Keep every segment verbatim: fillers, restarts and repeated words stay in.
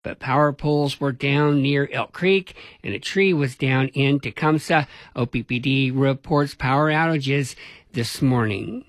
but power poles were down near Elk Creek, and a tree was down in Tecumseh. O P P D reports power outages this morning.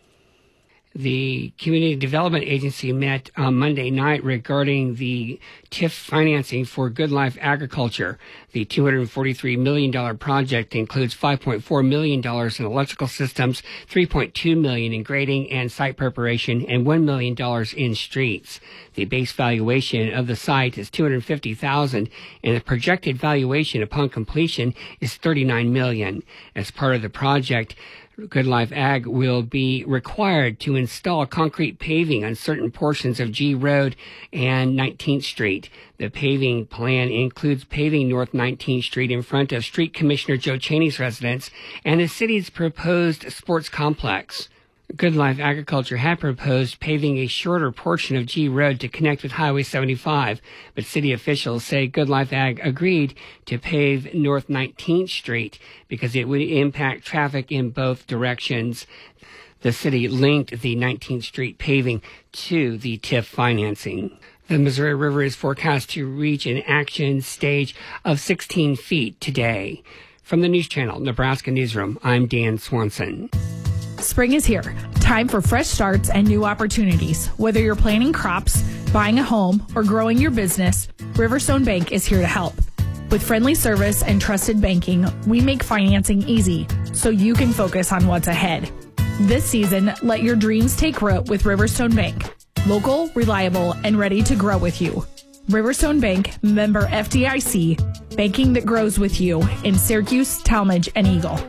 The Community Development Agency met on Monday night regarding the T I F financing for Good Life Agriculture. The two hundred forty-three million dollars project includes five point four million dollars in electrical systems, three point two million dollars in grading and site preparation, and one million dollars in streets. The base valuation of the site is two hundred fifty thousand dollars, and the projected valuation upon completion is thirty-nine million dollars. As part of the project, Good Life Ag will be required to install concrete paving on certain portions of G Road and nineteenth Street. The paving plan includes paving North nineteenth Street in front of Street Commissioner Joe Cheney's residence and the city's proposed sports complex. Good Life Agriculture had proposed paving a shorter portion of G Road to connect with Highway seventy-five, but city officials say Good Life Ag agreed to pave North nineteenth Street because it would impact traffic in both directions. The city linked the nineteenth Street paving to the T I F financing. The Missouri River is forecast to reach an action stage of sixteen feet today. From the News Channel, Nebraska Newsroom, I'm Dan Swanson. Spring is here. Time for fresh starts and new opportunities. Whether you're planting crops, buying a home, or growing your business, Riverstone Bank is here to help. With friendly service and trusted banking, we make financing easy so you can focus on what's ahead. This season, let your dreams take root with Riverstone Bank. Local, reliable, and ready to grow with you. Riverstone Bank, member F D I C, banking that grows with you in Syracuse, Talmadge, and Eagle.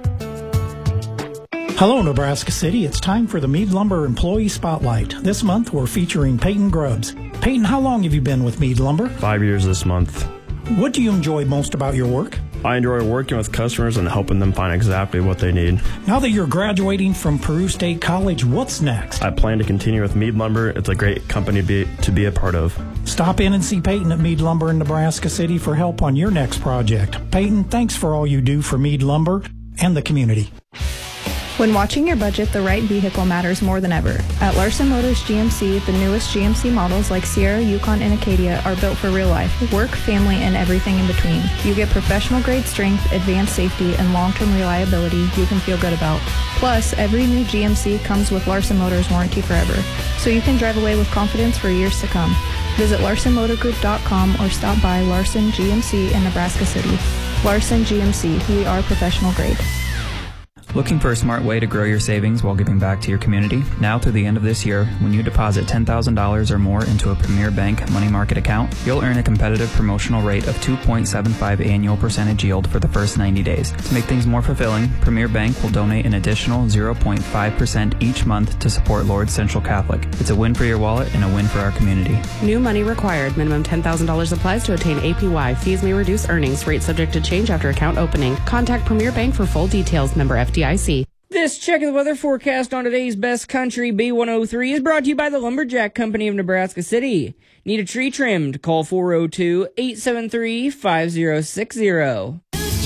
Hello, Nebraska City. It's time for the Mead Lumber Employee Spotlight. This month, we're featuring Peyton Grubbs. Peyton, how long have you been with Mead Lumber? Five years this month. What do you enjoy most about your work? I enjoy working with customers and helping them find exactly what they need. Now that you're graduating from Peru State College, what's next? I plan to continue with Mead Lumber. It's a great company to be, to be a part of. Stop in and see Peyton at Mead Lumber in Nebraska City for help on your next project. Peyton, thanks for all you do for Mead Lumber and the community. When watching your budget, the right vehicle matters more than ever. At Larson Motors G M C, the newest G M C models like Sierra, Yukon, and Acadia are built for real life, work, family, and everything in between. You get professional-grade strength, advanced safety, and long-term reliability you can feel good about. Plus, every new G M C comes with Larson Motors warranty forever, so you can drive away with confidence for years to come. Visit Larson Motor Group dot com or stop by Larson G M C in Nebraska City. Larson G M C, we are professional grade. Looking for a smart way to grow your savings while giving back to your community? Now through the end of this year, when you deposit ten thousand dollars or more into a Premier Bank money market account, you'll earn a competitive promotional rate of two point seven five annual percentage yield for the first ninety days. To make things more fulfilling, Premier Bank will donate an additional zero point five percent each month to support Lourdes Central Catholic. It's a win for your wallet and a win for our community. New money required. Minimum ten thousand dollars applies to attain A P Y. Fees may reduce earnings. Rate subject to change after account opening. Contact Premier Bank for full details. Member F D I C. This check of the weather forecast on today's Best Country B one oh three is brought to you by the Lumberjack Company of Nebraska City. Need a tree trimmed? Call four oh two, eight seven three, five oh six oh.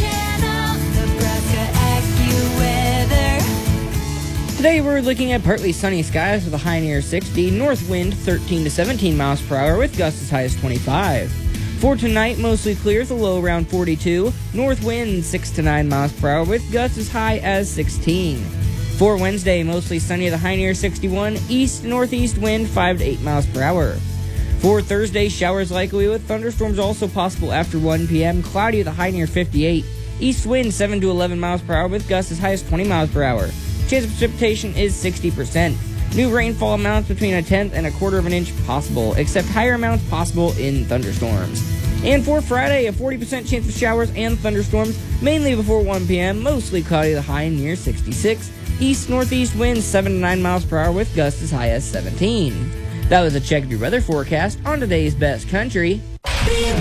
Today we're looking at partly sunny skies with a high near sixty, north wind thirteen to seventeen miles per hour with gusts as high as twenty-five. For tonight, mostly clear with a low around forty-two, north wind six to nine miles per hour with gusts as high as sixteen. For Wednesday, mostly sunny with a high near sixty-one, east northeast wind five to eight miles per hour. For Thursday, showers likely with thunderstorms also possible after one p.m., cloudy with a high near fifty-eight, east wind seven to eleven miles per hour with gusts as high as twenty miles per hour. Chance of precipitation is sixty percent. New rainfall amounts between a tenth and a quarter of an inch possible, except higher amounts possible in thunderstorms. And for Friday, a forty percent chance of showers and thunderstorms, mainly before one p.m., mostly cloudy, the high near sixty-six. East-northeast winds seven to nine miles per hour with gusts as high as seventeen. That was a check of your weather forecast on today's Best Country.